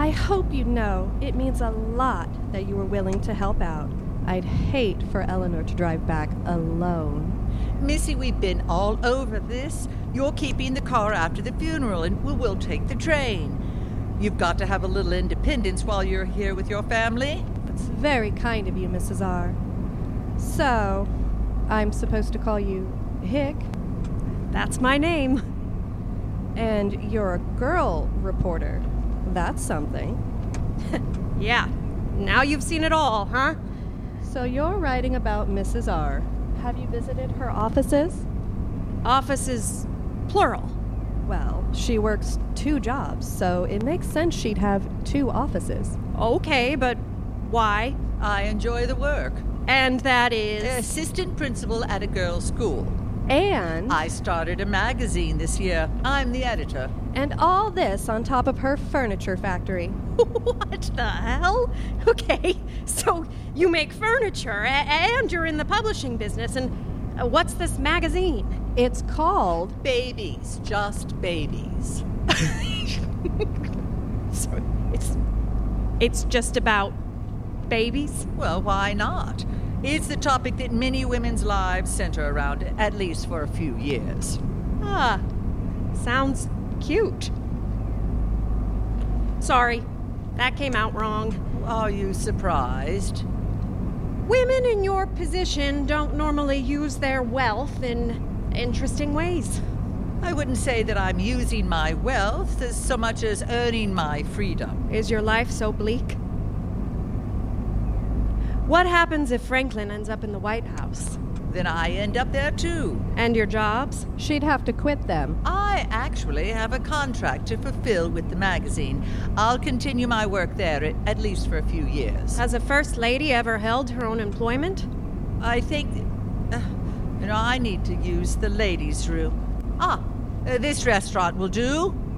I hope you know it means a lot that you were willing to help out. I'd hate for Eleanor to drive back alone. Missy, we've been all over this. You're keeping the car after the funeral, and we'll take the train. You've got to have a little independence while you're here with your family. That's very kind of you, Mrs. R. So, I'm supposed to call you Hick? That's my name. And you're a girl reporter. That's something. Yeah, now you've seen it all, huh? So you're writing about Mrs. R. Have you visited her offices? Offices, plural. Well, she works 2 jobs, so it makes sense she'd have 2 offices. Okay, but why? I enjoy the work. And that is? Assistant principal at a girls' school. And? I started a magazine this year. I'm the editor. And all this on top of her furniture factory. What the hell? Okay, so you make furniture, and you're in the publishing business, and what's this magazine? It's called Babies, Just Babies. So it's just about babies? Well, why not? It's the topic that many women's lives center around, at least for a few years. Ah, sounds cute. Sorry, that came out wrong. Are you surprised? Women in your position don't normally use their wealth in interesting ways. I wouldn't say that I'm using my wealth as so much as earning my freedom. Is your life so bleak? What happens if Franklin ends up in the White House? Then I end up there too. And your jobs? she'd have to quit them. I actually have a contract to fulfill with the magazine. I'll continue my work there, at least for a few years. Has a first lady ever held her own employment? I think, I need to use the ladies' room. This restaurant will do.